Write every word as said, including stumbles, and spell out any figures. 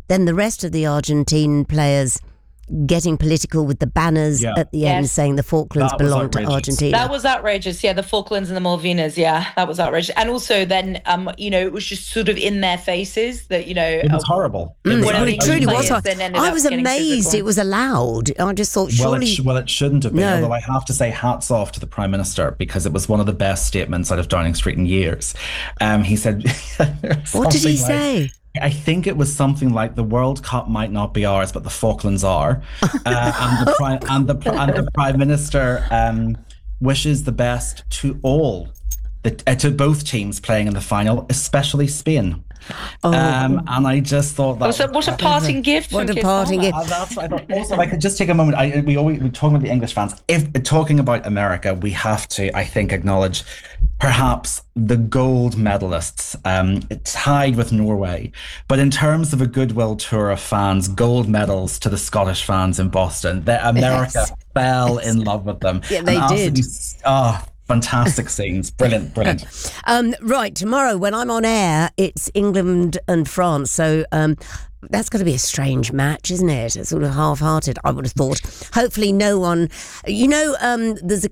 then the rest of the Argentine players getting political with the banners Yeah. at the Yes. end saying the Falklands That was belong to outrageous. Argentina. That was outrageous. Yeah, the Falklands and the Malvinas. Yeah, that was outrageous. And also then, um, you know, it was just sort of in their faces that, you know. It was uh, horrible. Mm, was one of well, the it truly was. players hard. then ended I up was getting amazed physical. it was allowed. I just thought, Well surely... it, sh- well, it shouldn't have been. No. Although I have to say, hats off to the Prime Minister, because it was one of the best statements out of Downing Street in years. Um, he said, What did he something like- say? I think it was something like the World Cup might not be ours, but the Falklands are, uh, and the prime and the and the Prime Minister um, wishes the best to all, the, uh, to both teams playing in the final, especially Spain. Oh. Um, and I just thought that What a, what a parting gift. What from a Keir parting Starmer. gift. Uh, that's what I thought. Also, if I could just take a moment. I, we always we're talking about the English fans. If talking about America, we have to, I think, acknowledge perhaps the gold medalists, um, tied with Norway. But in terms of a goodwill tour of fans, gold medals to the Scottish fans in Boston. The, America Yes. fell in love with them. Yeah, they And did. absolutely- Oh, fantastic scenes. Brilliant, brilliant. Um, right, tomorrow when I'm on air, it's England and France. So um, that's going to be a strange match, isn't it? It's sort of half-hearted, I would have thought. Hopefully no one... You know, um, there's a